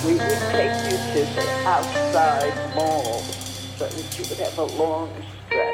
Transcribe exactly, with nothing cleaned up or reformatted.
We would take you to the outside mall so that you would have a long stretch.